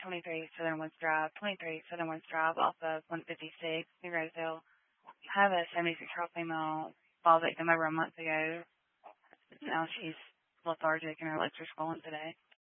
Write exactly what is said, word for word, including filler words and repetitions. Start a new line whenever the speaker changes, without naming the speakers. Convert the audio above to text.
twenty-three Southern Woods Drive, twenty-three Southern Woods Drive off of one fifty-six, New Roseville. I have a seventy-six-year-old female fall victim over a month ago. Now she's lethargic and her legs are swollen today.